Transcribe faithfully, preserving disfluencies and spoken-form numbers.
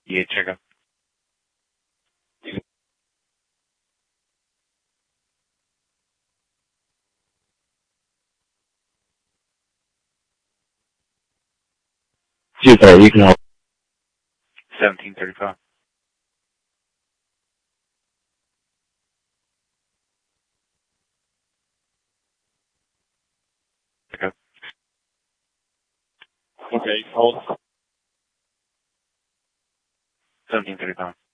Yeah, check out. two thirty, you can help. seventeen thirty-five. Check out. Okay, hold. seventeen thirty-five.